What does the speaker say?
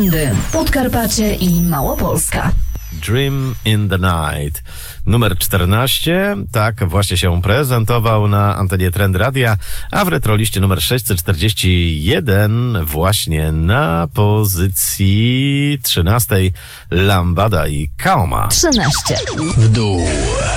Trendy, Podkarpacie i Małopolska. Dream in the Night. Numer 14, tak właśnie się prezentował na antenie Trend Radia, a w retroliście numer 641 właśnie na pozycji 13 Lambada i Kaoma. 13. W dół.